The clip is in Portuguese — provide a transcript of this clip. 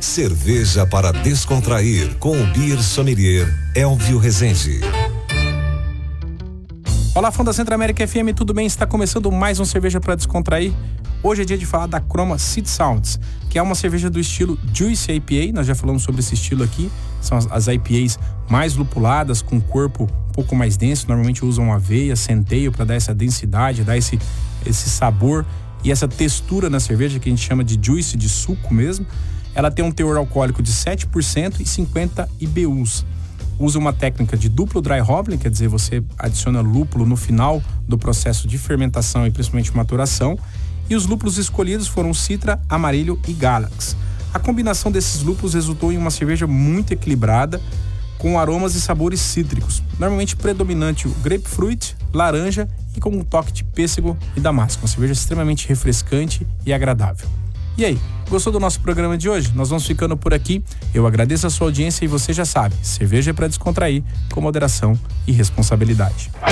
Cerveja para descontrair com o Beer Sommelier Elvio Rezende. Olá, fã da Centro-América FM, tudo bem? Está começando mais um Cerveja para Descontrair. Hoje é dia de falar da Chroma Seed Sounds, que é uma cerveja do estilo Juicy IPA. Nós já falamos sobre esse estilo aqui. São as IPAs mais lupuladas, com corpo um pouco mais denso. Normalmente usam aveia, centeio para dar essa densidade, dar esse sabor e essa textura na cerveja que a gente chama de juice, de suco mesmo. Ela tem um teor alcoólico de 7% e 50 IBUs. Usa uma técnica de duplo dry hopping, quer dizer, você adiciona lúpulo no final do processo de fermentação e principalmente maturação. E os lúpulos escolhidos foram Citra, Amarillo e Galax. A combinação desses lúpulos resultou em uma cerveja muito equilibrada, com aromas e sabores cítricos. Normalmente predominante o grapefruit, laranja e com um toque de pêssego e damasco. Uma cerveja extremamente refrescante e agradável. E aí, gostou do nosso programa de hoje? Nós vamos ficando por aqui. Eu agradeço a sua audiência e você já sabe, cerveja é para descontrair, com moderação e responsabilidade.